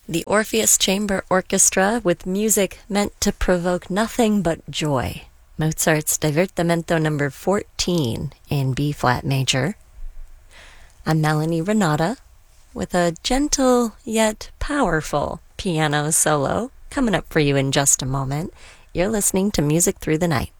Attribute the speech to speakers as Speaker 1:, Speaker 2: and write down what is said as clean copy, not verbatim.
Speaker 1: The Orpheus Chamber Orchestra with music meant to provoke nothing but joy. Mozart's Divertimento No. 14 in B-flat major. I'm Melanie Renata with a gentle yet powerful piano solo coming up for you in just a moment. You're listening to Music Through the Night.